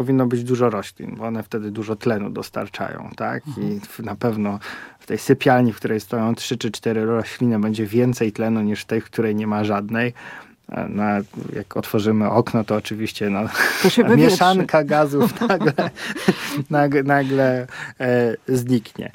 powinno być dużo roślin, bo one wtedy dużo tlenu dostarczają, tak? I na pewno w tej sypialni, w której stoją 3 czy 4 rośliny, będzie więcej tlenu niż w tej, w której nie ma żadnej. Jak otworzymy okno, to oczywiście mieszanka gazów nagle zniknie.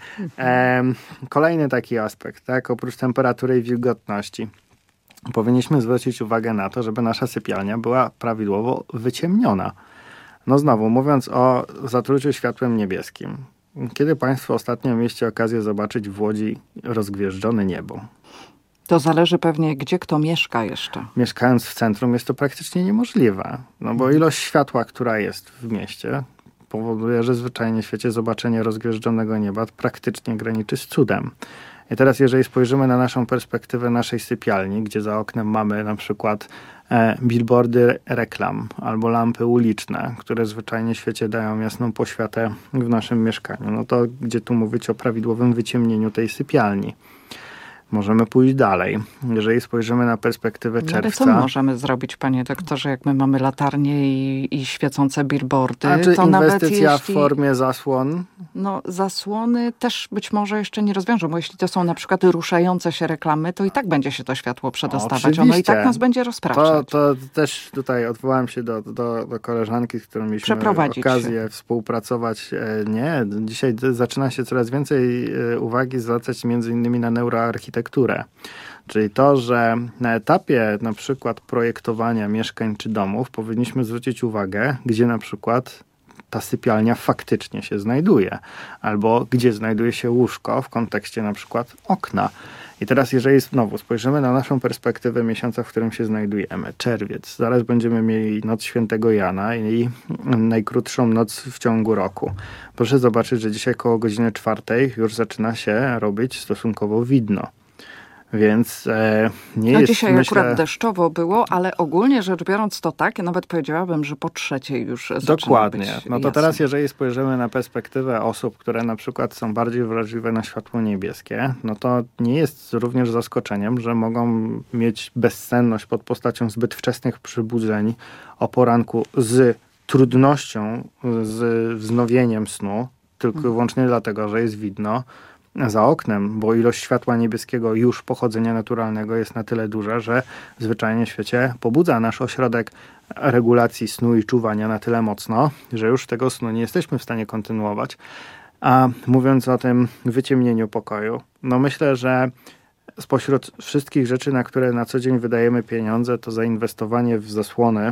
Kolejny taki aspekt, tak? Oprócz temperatury i wilgotności, powinniśmy zwrócić uwagę na to, żeby nasza sypialnia była prawidłowo wyciemniona. No znowu, mówiąc o zatruciu światłem niebieskim. Kiedy Państwo ostatnio mieliście okazję zobaczyć w Łodzi rozgwieżdżone niebo? To zależy pewnie, gdzie kto mieszka jeszcze. Mieszkając w centrum jest to praktycznie niemożliwe. No bo ilość światła, która jest w mieście, powoduje, że zwyczajnie w świecie zobaczenie rozgwieżdżonego nieba praktycznie graniczy z cudem. I teraz jeżeli spojrzymy na naszą perspektywę naszej sypialni, gdzie za oknem mamy na przykład billboardy reklam albo lampy uliczne, które zwyczajnie w świecie dają jasną poświatę w naszym mieszkaniu, no to gdzie tu mówić o prawidłowym wyciemnieniu tej sypialni? Możemy pójść dalej. Jeżeli spojrzymy na perspektywę czerwca... Ale co możemy zrobić, panie doktorze, jak my mamy latarnie i świecące billboardy? A czy to inwestycja nawet w formie zasłon? No zasłony też być może jeszcze nie rozwiążą, bo jeśli to są na przykład ruszające się reklamy, to i tak będzie się to światło przedostawać. Oczywiście. Ono i tak nas będzie rozpraszać. To też tutaj odwołałem się do koleżanki, z którą mieliśmy okazję współpracować. Nie, dzisiaj zaczyna się coraz więcej uwagi zwracać między innymi na neuroarchitekturę. Czyli to, że na etapie na przykład projektowania mieszkań czy domów powinniśmy zwrócić uwagę, gdzie na przykład ta sypialnia faktycznie się znajduje, albo gdzie znajduje się łóżko w kontekście na przykład okna. I teraz jeżeli znowu spojrzymy na naszą perspektywę miesiąca, w którym się znajdujemy, czerwiec, zaraz będziemy mieli Noc Świętego Jana i najkrótszą noc w ciągu roku. Proszę zobaczyć, że dzisiaj koło godziny 4 już zaczyna się robić stosunkowo widno. Więc nie jest... Dzisiaj akurat deszczowo było, ale ogólnie rzecz biorąc to tak, ja nawet powiedziałabym, że po 3 już zaczyna Dokładnie. być No to jasno. teraz jeżeli spojrzymy na perspektywę osób, które na przykład są bardziej wrażliwe na światło niebieskie, no to nie jest również zaskoczeniem, że mogą mieć bezsenność pod postacią zbyt wczesnych przybudzeń o poranku z trudnością, z wznowieniem snu, tylko i wyłącznie dlatego, że jest widno za oknem, bo ilość światła niebieskiego już pochodzenia naturalnego jest na tyle duża, że zwyczajnie w świecie pobudza nasz ośrodek regulacji snu i czuwania na tyle mocno, że już tego snu nie jesteśmy w stanie kontynuować. A mówiąc o tym wyciemnieniu pokoju, no myślę, że spośród wszystkich rzeczy, na które na co dzień wydajemy pieniądze, to zainwestowanie w zasłony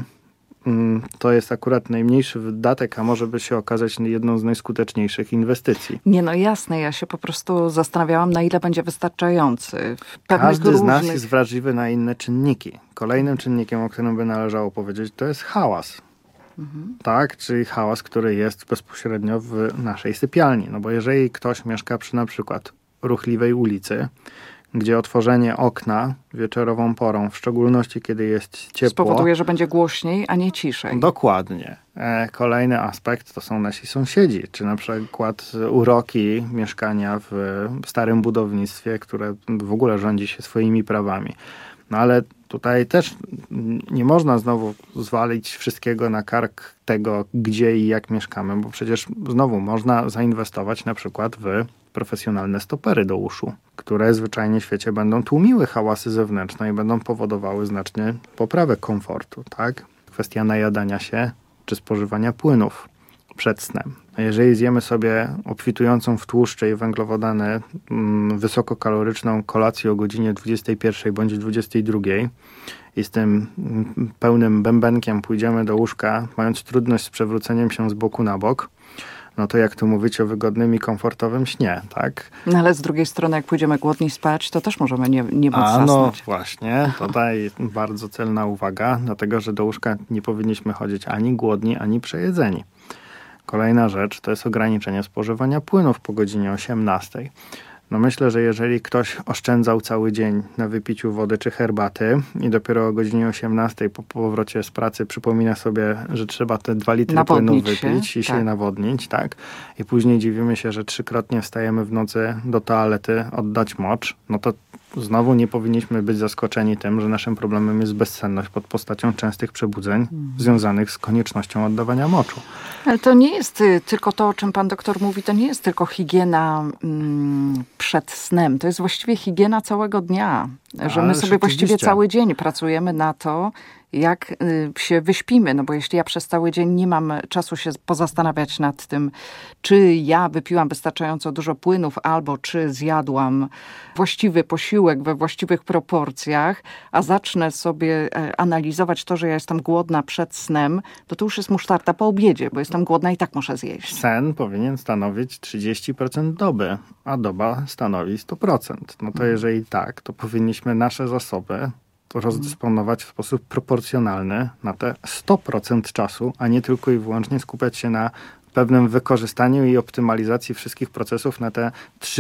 to jest akurat najmniejszy wydatek, a może by się okazać jedną z najskuteczniejszych inwestycji. Nie, no jasne, ja się po prostu zastanawiałam, na ile będzie wystarczający. Każdy z nas jest wrażliwy na inne czynniki. Kolejnym czynnikiem, o którym by należało powiedzieć, to jest hałas. Tak, czyli hałas, który jest bezpośrednio w naszej sypialni. No bo jeżeli ktoś mieszka przy na przykład ruchliwej ulicy, gdzie otworzenie okna wieczorową porą, w szczególności kiedy jest ciepło, spowoduje, że będzie głośniej, a nie ciszej. Dokładnie. Kolejny aspekt to są nasi sąsiedzi, czy na przykład uroki mieszkania w starym budownictwie, które w ogóle rządzi się swoimi prawami. No ale tutaj też nie można znowu zwalić wszystkiego na kark tego, gdzie i jak mieszkamy, bo przecież znowu można zainwestować na przykład w profesjonalne stopery do uszu, które zwyczajnie w świecie będą tłumiły hałasy zewnętrzne i będą powodowały znacznie poprawę komfortu, tak? Kwestia najadania się czy spożywania płynów przed snem. Jeżeli zjemy sobie obfitującą w tłuszcze i węglowodany wysokokaloryczną kolację o godzinie 21 bądź 22 i z tym pełnym bębenkiem pójdziemy do łóżka, mając trudność z przewróceniem się z boku na bok, no to jak tu mówić o wygodnym i komfortowym śnie, tak? No ale z drugiej strony, jak pójdziemy głodni spać, to też możemy nie móc zasnąć. No właśnie, tutaj bardzo celna uwaga, dlatego że do łóżka nie powinniśmy chodzić ani głodni, ani przejedzeni. Kolejna rzecz to jest ograniczenie spożywania płynów po godzinie 18. No myślę, że jeżeli ktoś oszczędzał cały dzień na wypiciu wody czy herbaty i dopiero o godzinie 18 po powrocie z pracy przypomina sobie, że trzeba te 2 litry płynu wypić i się nawodnić, tak? I później dziwimy się, że 3-krotnie wstajemy w nocy do toalety oddać mocz, no to znowu nie powinniśmy być zaskoczeni tym, że naszym problemem jest bezsenność pod postacią częstych przebudzeń związanych z koniecznością oddawania moczu. Ale to nie jest tylko to, o czym pan doktor mówi, to nie jest tylko higiena przed snem. To jest właściwie higiena całego dnia. Że my sobie właściwie cały dzień pracujemy na to, jak się wyśpimy. No bo jeśli ja przez cały dzień nie mam czasu się pozastanawiać nad tym, czy ja wypiłam wystarczająco dużo płynów, albo czy zjadłam właściwy posiłek we właściwych proporcjach, a zacznę sobie analizować to, że ja jestem głodna przed snem, to już jest musztarda po obiedzie, bo jestem głodna i tak muszę zjeść. Sen powinien stanowić 30% doby, a doba stanowi 100%. No to jeżeli tak, to powinniśmy nasze zasoby rozdysponować w sposób proporcjonalny na te 100% czasu, a nie tylko i wyłącznie skupiać się na pewnym wykorzystaniu i optymalizacji wszystkich procesów na te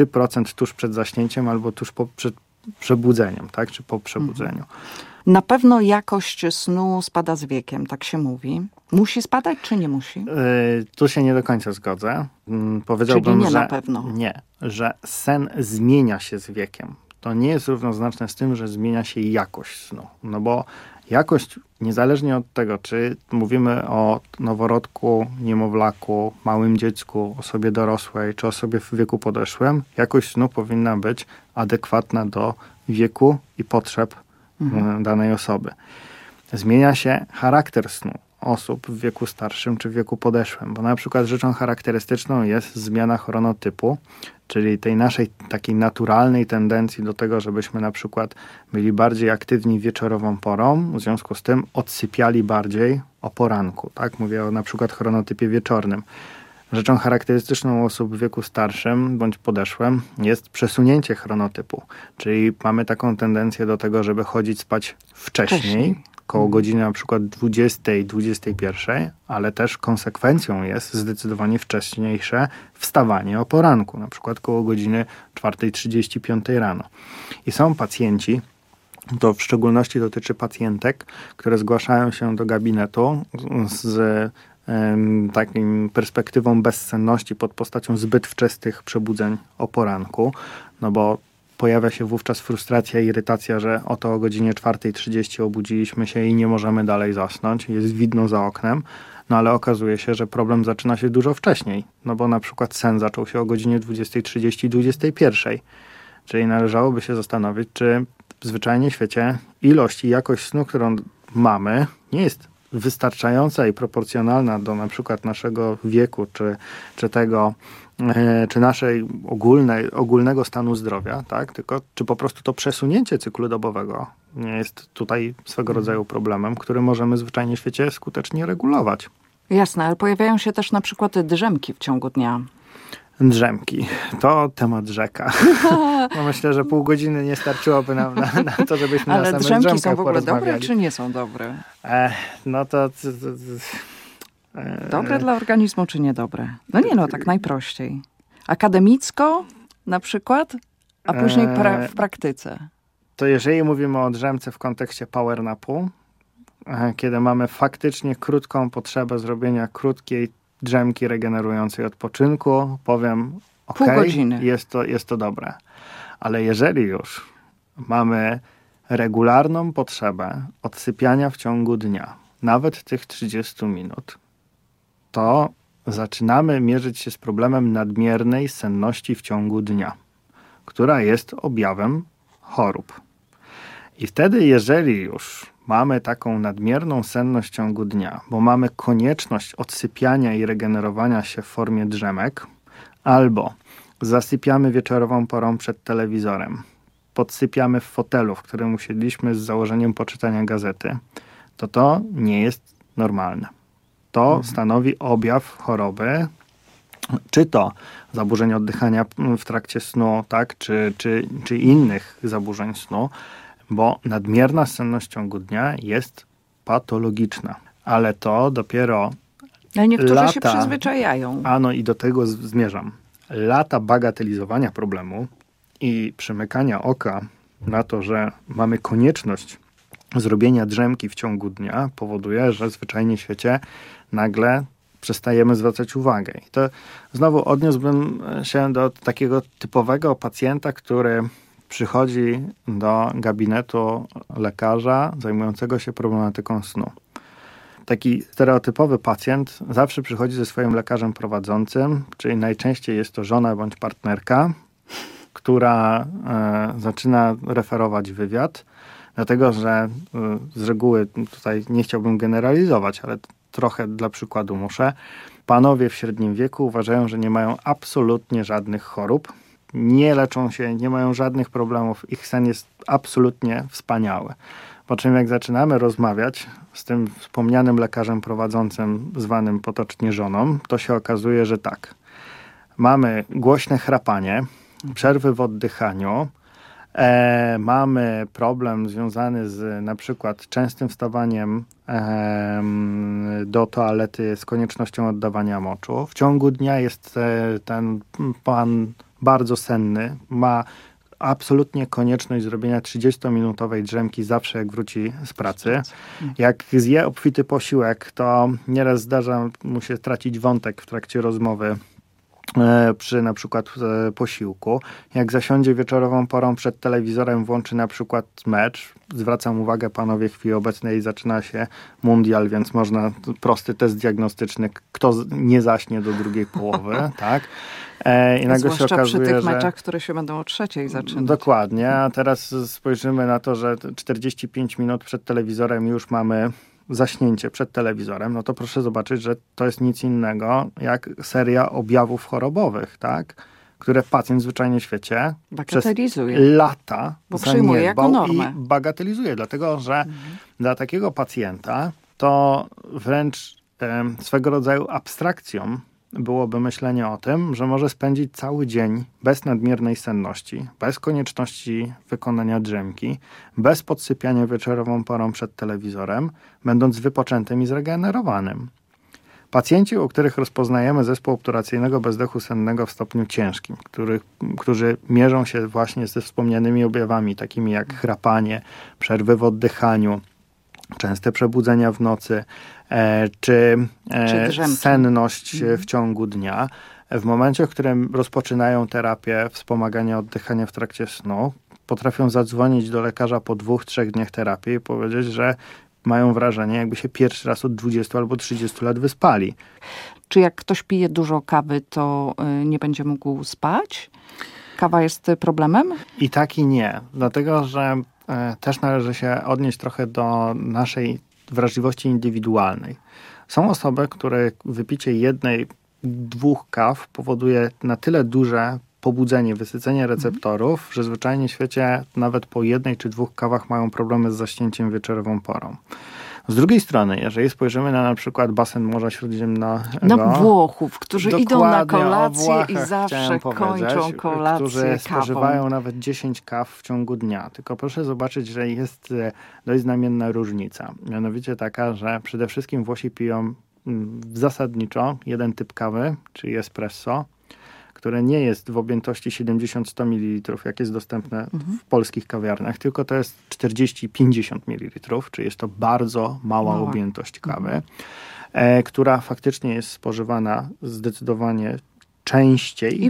3% tuż przed zaśnięciem albo tuż przed przebudzeniem, tak? Czy po przebudzeniu. Na pewno jakość snu spada z wiekiem, tak się mówi. Musi spadać, czy nie musi? Tu się nie do końca zgodzę. Powiedziałbym, czyli nie że na pewno. Nie, że sen zmienia się z wiekiem. To nie jest równoznaczne z tym, że zmienia się jakość snu. No bo jakość, niezależnie od tego, czy mówimy o noworodku, niemowlaku, małym dziecku, osobie dorosłej, czy osobie w wieku podeszłym, jakość snu powinna być adekwatna do wieku i potrzeb danej osoby. Zmienia się charakter snu osób w wieku starszym czy w wieku podeszłym, bo na przykład rzeczą charakterystyczną jest zmiana chronotypu, czyli tej naszej takiej naturalnej tendencji do tego, żebyśmy na przykład byli bardziej aktywni wieczorową porą, w związku z tym odsypiali bardziej o poranku, tak? Mówię o na przykład chronotypie wieczornym. Rzeczą charakterystyczną osób w wieku starszym bądź podeszłym jest przesunięcie chronotypu, czyli mamy taką tendencję do tego, żeby chodzić spać wcześniej. Koło godziny na przykład 20, 21, ale też konsekwencją jest zdecydowanie wcześniejsze wstawanie o poranku, na przykład koło godziny 4:35 rano. I są pacjenci, to w szczególności dotyczy pacjentek, które zgłaszają się do gabinetu z taką perspektywą bezsenności pod postacią zbyt wczesnych przebudzeń o poranku, no bo pojawia się wówczas frustracja i irytacja, że oto o godzinie 4:30 obudziliśmy się i nie możemy dalej zasnąć. Jest widno za oknem, no ale okazuje się, że problem zaczyna się dużo wcześniej, no bo na przykład sen zaczął się o godzinie 20:30, 21:00. Czyli należałoby się zastanowić, czy w zwyczajnie świecie ilość i jakość snu, którą mamy, nie jest wystarczająca i proporcjonalna do na przykład naszego wieku, czy naszej ogólnego stanu zdrowia, tak? Tylko czy po prostu to przesunięcie cyklu dobowego nie jest tutaj swego rodzaju problemem, który możemy zwyczajnie w świecie skutecznie regulować. Jasne, ale pojawiają się też na przykład drzemki w ciągu dnia. Drzemki. To temat rzeka. No myślę, że pół godziny nie starczyłoby nam na to, żebyśmy na samych drzemkach porozmawiali. Ale drzemki są w ogóle dobre, czy nie są dobre? No to... Dobre dla organizmu, czy niedobre? No nie, no tak najprościej. Akademicko na przykład, a później w praktyce. To jeżeli mówimy o drzemce w kontekście power napu, kiedy mamy faktycznie krótką potrzebę zrobienia krótkiej drzemki regenerującej odpoczynku, powiem pół godziny. Jest to dobre. Ale jeżeli już mamy regularną potrzebę odsypiania w ciągu dnia, nawet tych 30 minut, to zaczynamy mierzyć się z problemem nadmiernej senności w ciągu dnia, która jest objawem chorób. I wtedy, jeżeli już mamy taką nadmierną senność w ciągu dnia, bo mamy konieczność odsypiania i regenerowania się w formie drzemek, albo zasypiamy wieczorową porą przed telewizorem, podsypiamy w fotelu, w którym usiedliśmy z założeniem poczytania gazety, to nie jest normalne. To stanowi objaw choroby, czy to zaburzeń oddychania w trakcie snu, tak, czy innych zaburzeń snu, bo nadmierna senność w ciągu dnia jest patologiczna. Ale to dopiero ale niektórzy się przyzwyczajają. No i do tego zmierzam. Lata bagatelizowania problemu i przymykania oka na to, że mamy konieczność zrobienia drzemki w ciągu dnia powoduje, że zwyczajnie w świecie nagle przestajemy zwracać uwagę. I to znowu odniósłbym się do takiego typowego pacjenta, który przychodzi do gabinetu lekarza zajmującego się problematyką snu. Taki stereotypowy pacjent zawsze przychodzi ze swoim lekarzem prowadzącym, czyli najczęściej jest to żona bądź partnerka, która zaczyna referować wywiad, dlatego że z reguły, tutaj nie chciałbym generalizować, ale trochę dla przykładu muszę, panowie w średnim wieku uważają, że nie mają absolutnie żadnych chorób, nie leczą się, nie mają żadnych problemów, ich sen jest absolutnie wspaniały. Po czym jak zaczynamy rozmawiać z tym wspomnianym lekarzem prowadzącym, zwanym potocznie żoną, to się okazuje, że tak. Mamy głośne chrapanie, przerwy w oddychaniu, mamy problem związany z na przykład częstym wstawaniem do toalety z koniecznością oddawania moczu. W ciągu dnia jest ten pan bardzo senny, ma absolutnie konieczność zrobienia 30-minutowej drzemki zawsze jak wróci z pracy. Jak zje obfity posiłek, to nieraz zdarza mu się tracić wątek w trakcie rozmowy przy na przykład posiłku. Jak zasiądzie wieczorową porą przed telewizorem, włączy na przykład mecz. Zwracam uwagę, panowie, w chwili obecnej zaczyna się mundial, więc można prosty test diagnostyczny, kto nie zaśnie do drugiej połowy, tak? I nagle zwłaszcza się okazuje, przy tych meczach, które się będą o 3:00 zaczynać. Dokładnie, a teraz spojrzymy na to, że 45 minut przed telewizorem już mamy zaśnięcie przed telewizorem, no to proszę zobaczyć, że to jest nic innego jak seria objawów chorobowych, tak? Które pacjent zwyczajnie w świecie przez lata przyjmuje jako normę. I bagatelizuje, dlatego że dla takiego pacjenta to wręcz swego rodzaju abstrakcją byłoby myślenie o tym, że może spędzić cały dzień bez nadmiernej senności, bez konieczności wykonania drzemki, bez podsypiania wieczorową porą przed telewizorem, będąc wypoczętym i zregenerowanym. Pacjenci, u których rozpoznajemy zespół obturacyjnego bezdechu sennego w stopniu ciężkim, którzy mierzą się właśnie ze wspomnianymi objawami, takimi jak chrapanie, przerwy w oddychaniu, częste przebudzenia w nocy, czy senność w ciągu dnia. W momencie, w którym rozpoczynają terapię wspomagania oddychania w trakcie snu, potrafią zadzwonić do lekarza po 2-3 dniach terapii i powiedzieć, że mają wrażenie, jakby się pierwszy raz od 20 albo 30 lat wyspali. Czy jak ktoś pije dużo kawy, to nie będzie mógł spać? Kawa jest problemem? I tak i nie. Dlatego, że też należy się odnieść trochę do naszej wrażliwości indywidualnej. Są osoby, które wypicie 1-2 kaw powoduje na tyle duże pobudzenie, wysycenie receptorów, że zwyczajnie w świecie nawet po 1 czy 2 kawach mają problemy z zaśnięciem wieczorową porą. Z drugiej strony, jeżeli spojrzymy na przykład basen Morza Śródziemnego... Na Włochów, którzy idą na kolację i zawsze kończą kolację którzy spożywają nawet 10 kaw w ciągu dnia. Tylko proszę zobaczyć, że jest dość znamienna różnica. Mianowicie taka, że przede wszystkim Włosi piją zasadniczo jeden typ kawy, czyli espresso, które nie jest w objętości 70-100 ml, jak jest dostępne w polskich kawiarniach, tylko to jest 40-50 ml, czyli jest to bardzo mała objętość kawy, która faktycznie jest spożywana zdecydowanie częściej.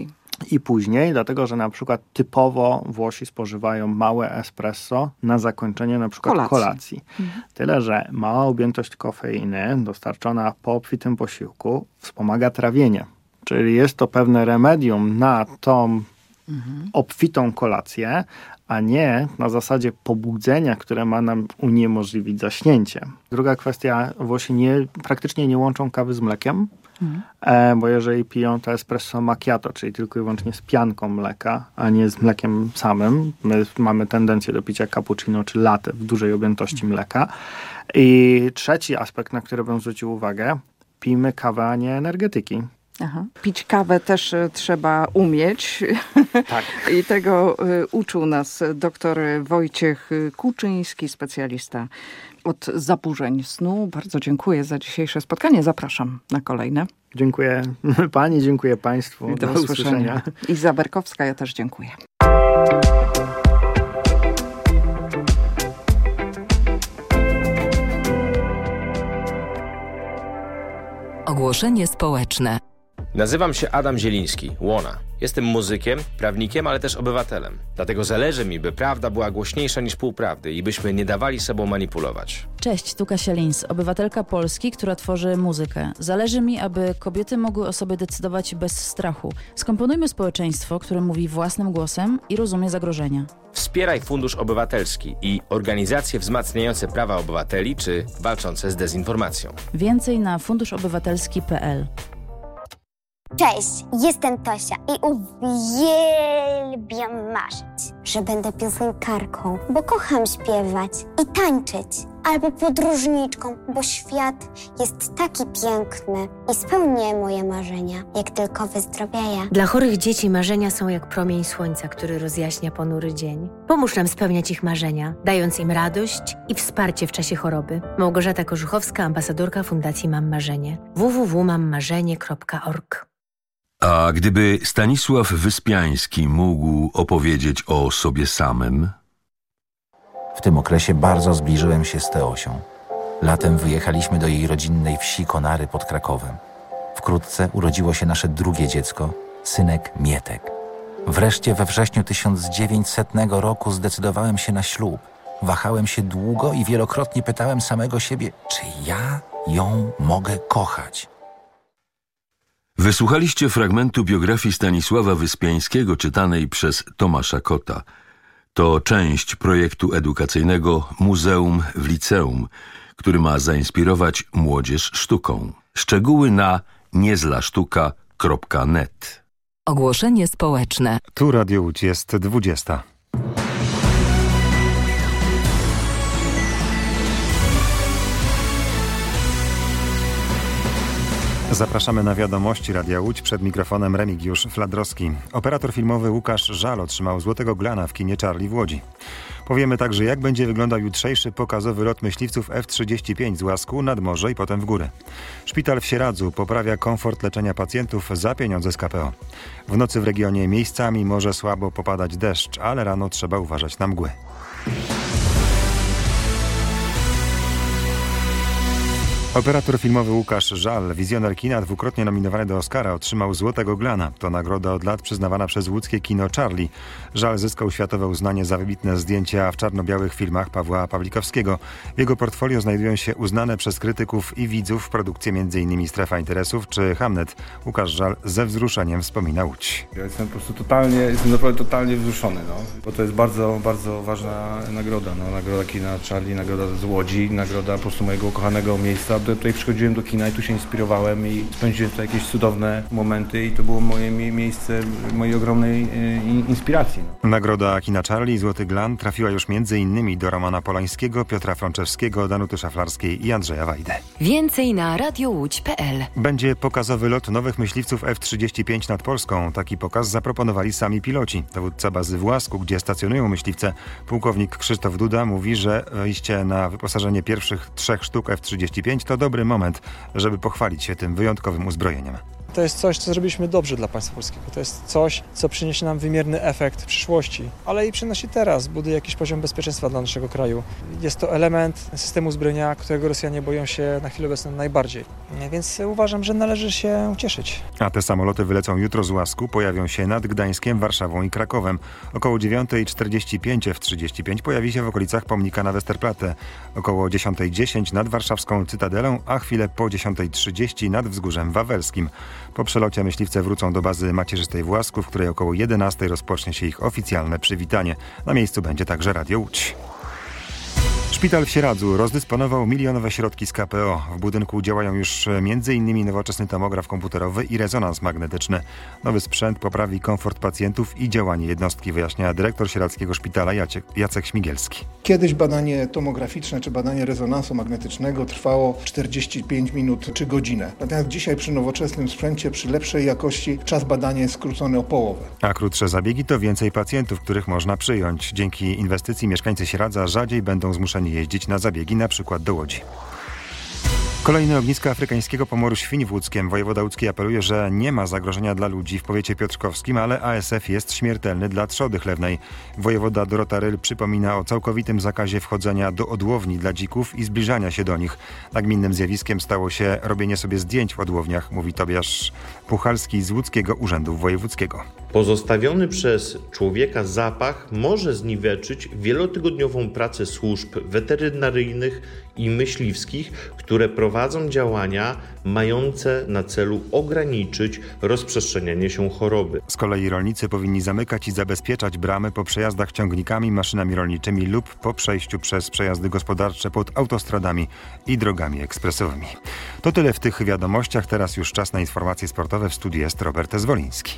I później, dlatego że na przykład typowo Włosi spożywają małe espresso na zakończenie na przykład kolacji. Tyle, że mała objętość kofeiny dostarczona po obfitym posiłku wspomaga trawienie. Czyli jest to pewne remedium na tą obfitą kolację, a nie na zasadzie pobudzenia, które ma nam uniemożliwić zaśnięcie. Druga kwestia, Włosi praktycznie nie łączą kawy z mlekiem, bo jeżeli piją to espresso macchiato, czyli tylko i wyłącznie z pianką mleka, a nie z mlekiem samym, my mamy tendencję do picia cappuccino czy latte w dużej objętości mleka. I trzeci aspekt, na który bym zwrócił uwagę, pijmy kawę, a nie energetyki. Aha. Pić kawę też trzeba umieć. Tak. I tego uczył nas dr Wojciech Kuczyński, specjalista od zaburzeń snu. Bardzo dziękuję za dzisiejsze spotkanie. Zapraszam na kolejne. Dziękuję pani, dziękuję państwu. Do usłyszenia. Iza Berkowska, ja też dziękuję. Ogłoszenie społeczne. Nazywam się Adam Zieliński, Łona. Jestem muzykiem, prawnikiem, ale też obywatelem. Dlatego zależy mi, by prawda była głośniejsza niż półprawdy i byśmy nie dawali sobą manipulować. Cześć, tu Kasia Lins, obywatelka Polski, która tworzy muzykę. Zależy mi, aby kobiety mogły o sobie decydować bez strachu. Skomponujmy społeczeństwo, które mówi własnym głosem i rozumie zagrożenia. Wspieraj Fundusz Obywatelski i organizacje wzmacniające prawa obywateli czy walczące z dezinformacją. Więcej na funduszobywatelski.pl. Cześć, jestem Tosia i uwielbiam marzyć, że będę piosenkarką, bo kocham śpiewać i tańczyć. Albo podróżniczką, bo świat jest taki piękny i spełnię moje marzenia, jak tylko wyzdrowieję. Dla chorych dzieci marzenia są jak promień słońca, który rozjaśnia ponury dzień. Pomóż nam spełniać ich marzenia, dając im radość i wsparcie w czasie choroby. Małgorzata Korzuchowska, ambasadorka Fundacji Mam Marzenie. www.mammarzenie.org. A gdyby Stanisław Wyspiański mógł opowiedzieć o sobie samym? W tym okresie bardzo zbliżyłem się z Teosią. Latem wyjechaliśmy do jej rodzinnej wsi Konary pod Krakowem. Wkrótce urodziło się nasze drugie dziecko, synek Mietek. Wreszcie we wrześniu 1900 roku zdecydowałem się na ślub. Wahałem się długo i wielokrotnie pytałem samego siebie, czy ja ją mogę kochać. Wysłuchaliście fragmentu biografii Stanisława Wyspiańskiego czytanej przez Tomasza Kota. To część projektu edukacyjnego Muzeum w Liceum, który ma zainspirować młodzież sztuką. Szczegóły na niezlasztuka.net. Ogłoszenie społeczne. Tu Radio Łódź, jest 20. Zapraszamy na wiadomości Radia Łódź, przed mikrofonem Remigiusz Fladrowski. Operator filmowy Łukasz Żal otrzymał Złotego Glana w kinie Charlie w Łodzi. Powiemy także, jak będzie wyglądał jutrzejszy pokazowy lot myśliwców F-35 z Łasku nad morze i potem w górę. Szpital w Sieradzu poprawia komfort leczenia pacjentów za pieniądze z KPO. W nocy w regionie miejscami może słabo popadać deszcz, ale rano trzeba uważać na mgły. Operator filmowy Łukasz Żal, wizjoner kina, dwukrotnie nominowany do Oscara, otrzymał Złotego Glana. To nagroda od lat przyznawana przez łódzkie kino Charlie. Żal zyskał światowe uznanie za wybitne zdjęcia w czarno-białych filmach Pawła Pawlikowskiego. W jego portfolio znajdują się uznane przez krytyków i widzów produkcje m.in. Strefa Interesów czy Hamnet. Łukasz Żal ze wzruszeniem wspomina Łódź. Ja jestem po prostu naprawdę totalnie wzruszony, bo to jest bardzo, bardzo ważna nagroda. Nagroda kina Charlie, nagroda z Łodzi, nagroda po prostu mojego ukochanego miejsca. Tutaj przychodziłem do kina i tu się inspirowałem i spędziłem tutaj jakieś cudowne momenty i to było moje miejsce mojej ogromnej inspiracji. Nagroda kina Charlie, Złoty Glan trafiła już m.in. do Romana Polańskiego, Piotra Frączewskiego, Danuty Szaflarskiej i Andrzeja Wajdy. Więcej na radiołódź.pl. Będzie pokazowy lot nowych myśliwców F-35 nad Polską. Taki pokaz zaproponowali sami piloci. Dowódca bazy w Łasku, gdzie stacjonują myśliwce, pułkownik Krzysztof Duda, mówi, że iście na wyposażenie pierwszych 3 sztuk F-35 to dobry moment, żeby pochwalić się tym wyjątkowym uzbrojeniem. To jest coś, co zrobiliśmy dobrze dla państwa polskiego. To jest coś, co przyniesie nam wymierny efekt w przyszłości, ale i przynosi teraz, buduje jakiś poziom bezpieczeństwa dla naszego kraju. Jest to element systemu uzbrojenia, którego Rosjanie boją się na chwilę obecną najbardziej. Więc uważam, że należy się cieszyć. A te samoloty wylecą jutro z Łasku, pojawią się nad Gdańskiem, Warszawą i Krakowem. Około 9:45 F-35 pojawi się w okolicach pomnika na Westerplatte. Około 10:10 nad warszawską Cytadelą, a chwilę po 10:30 nad Wzgórzem Wawelskim. Po przelocie myśliwce wrócą do bazy macierzystej w Łasku, w której około 11:00 rozpocznie się ich oficjalne przywitanie. Na miejscu będzie także Radio Łódź. Szpital w Sieradzu rozdysponował milionowe środki z KPO. W budynku działają już m.in. nowoczesny tomograf komputerowy i rezonans magnetyczny. Nowy sprzęt poprawi komfort pacjentów i działanie jednostki, wyjaśnia dyrektor Sieradzkiego Szpitala Jacek Śmigielski. Kiedyś badanie tomograficzne czy badanie rezonansu magnetycznego trwało 45 minut czy godzinę. Natomiast dzisiaj przy nowoczesnym sprzęcie, przy lepszej jakości czas badania jest skrócony o połowę. A krótsze zabiegi to więcej pacjentów, których można przyjąć. Dzięki inwestycji mieszkańcy Sieradza rzadziej będą zmuszeni jeździć na zabiegi, na przykład do Łodzi. Kolejne ogniska afrykańskiego pomoru świń w Łódzkiem. Wojewoda łódzki apeluje, że nie ma zagrożenia dla ludzi w powiecie piotrkowskim, ale ASF jest śmiertelny dla trzody chlewnej. Wojewoda Dorota Ryl przypomina o całkowitym zakazie wchodzenia do odłowni dla dzików i zbliżania się do nich. Nagminnym zjawiskiem stało się robienie sobie zdjęć w odłowniach, mówi Tobiasz Puchalski z Łódzkiego Urzędu Wojewódzkiego. Pozostawiony przez człowieka zapach może zniweczyć wielotygodniową pracę służb weterynaryjnych i myśliwskich, które prowadzą działania mające na celu ograniczyć rozprzestrzenianie się choroby. Z kolei rolnicy powinni zamykać i zabezpieczać bramy po przejazdach ciągnikami, maszynami rolniczymi lub po przejściu przez przejazdy gospodarcze pod autostradami i drogami ekspresowymi. To tyle w tych wiadomościach. Teraz już czas na informacje sportowe. W studiu jest Robert Zwoliński.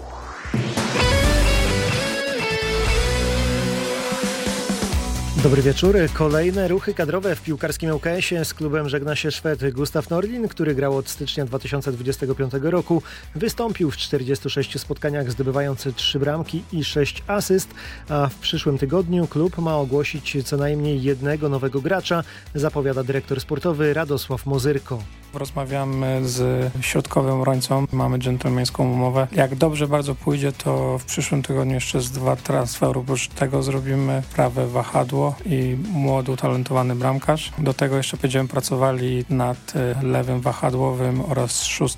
Dobry wieczór. Kolejne ruchy kadrowe w piłkarskim ŁKS-ie. Z klubem żegna się Szwed Gustav Norlin, który grał od stycznia 2025 roku. Wystąpił w 46 spotkaniach, zdobywając 3 bramki i 6 asyst, a w przyszłym tygodniu klub ma ogłosić co najmniej jednego nowego gracza, zapowiada dyrektor sportowy Radosław Mozyrko. Rozmawiamy z środkowym obrońcą, mamy dżentelmeńską umowę. Jak dobrze bardzo pójdzie, to w przyszłym tygodniu jeszcze z 2 transfery. Oprócz tego zrobimy prawe wahadło i młody, utalentowany bramkarz. Do tego jeszcze będziemy pracowali nad lewym wahadłowym oraz 6,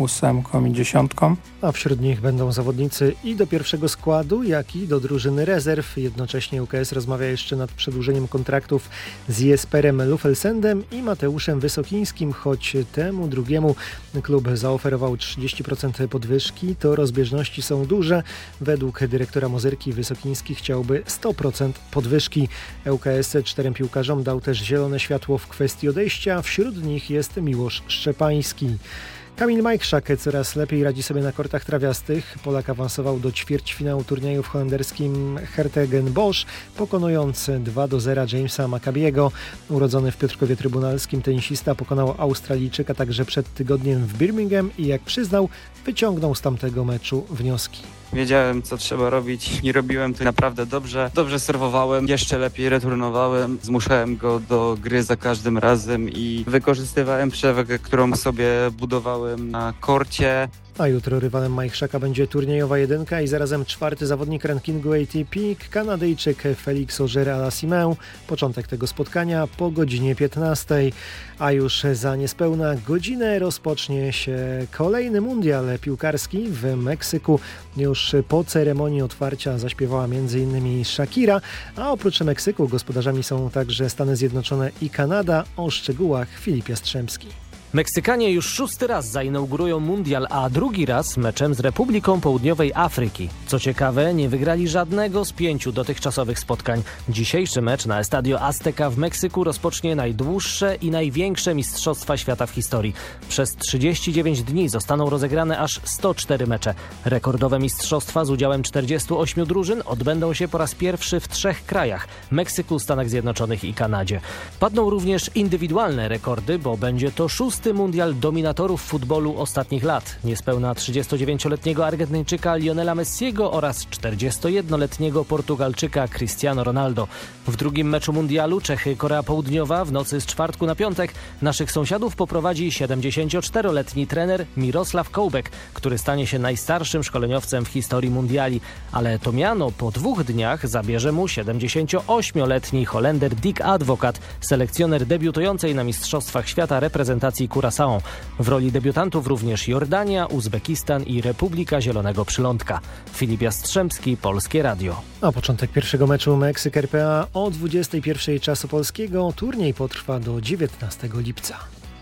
8 i 10. A wśród nich będą zawodnicy i do pierwszego składu, jak i do drużyny rezerw. Jednocześnie ŁKS rozmawia jeszcze nad przedłużeniem kontraktów z Jesperem Lufelsendem i Mateuszem Wysokińskim, choć temu drugiemu klub zaoferował 30% podwyżki, to rozbieżności są duże. Według dyrektora Mozyrki Wysokiński chciałby 100% podwyżki. ŁKS 4 piłkarzom dał też zielone światło w kwestii odejścia. Wśród nich jest Miłosz Szczepański. Kamil Majchrzak coraz lepiej radzi sobie na kortach trawiastych. Polak awansował do ćwierćfinału turnieju w holenderskim Hertogenbosch, pokonując 2-0 Jamesa Maccabiego. Urodzony w Piotrkowie Trybunalskim tenisista pokonał Australijczyka także przed tygodniem w Birmingham i jak przyznał, wyciągnął z tamtego meczu wnioski. Wiedziałem, co trzeba robić i robiłem to naprawdę dobrze. Dobrze serwowałem, jeszcze lepiej returnowałem, zmuszałem go do gry za każdym razem i wykorzystywałem przewagę, którą sobie budowałem na korcie. A jutro rywalem Majchrzaka będzie turniejowa jedynka i zarazem 4. zawodnik rankingu ATP, Kanadyjczyk Felix Auger-Aliassime. Początek tego spotkania po godzinie 15. A już za niespełna godzinę rozpocznie się kolejny mundial piłkarski w Meksyku. Już po ceremonii otwarcia zaśpiewała m.in. Shakira, a oprócz Meksyku gospodarzami są także Stany Zjednoczone i Kanada. O szczegółach Filip Jastrzębski. Meksykanie już 6. raz zainaugurują mundial, a drugi raz meczem z Republiką Południowej Afryki. Co ciekawe, nie wygrali żadnego z 5 dotychczasowych spotkań. Dzisiejszy mecz na Estadio Azteca w Meksyku rozpocznie najdłuższe i największe mistrzostwa świata w historii. Przez 39 dni zostaną rozegrane aż 104 mecze. Rekordowe mistrzostwa z udziałem 48 drużyn odbędą się po raz pierwszy w 3 krajach – Meksyku, Stanach Zjednoczonych i Kanadzie. Padną również indywidualne rekordy, bo będzie to 6. mundial dominatorów futbolu ostatnich lat. Niespełna 39-letniego Argentyńczyka Lionela Messiego oraz 41-letniego Portugalczyka Cristiano Ronaldo. W drugim meczu mundialu Czechy-Korea Południowa w nocy z czwartku na piątek naszych sąsiadów poprowadzi 74-letni trener Mirosław Kołbek, który stanie się najstarszym szkoleniowcem w historii mundiali. Ale to miano po 2 dniach zabierze mu 78-letni Holender Dick Advocat, selekcjoner debiutującej na Mistrzostwach Świata reprezentacji Curaçao. W roli debiutantów również Jordania, Uzbekistan i Republika Zielonego Przylądka. Filip Jastrzębski, Polskie Radio. A początek pierwszego meczu Meksyk-RPA o 21 czasu polskiego. Turniej potrwa do 19 lipca.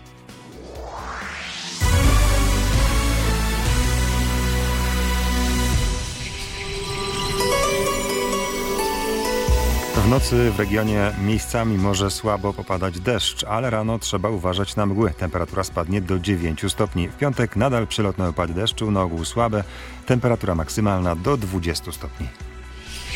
W nocy w regionie miejscami może słabo popadać deszcz, ale rano trzeba uważać na mgły. Temperatura spadnie do 9 stopni. W piątek nadal przelotne opady deszczu, na ogół słabe. Temperatura maksymalna do 20 stopni.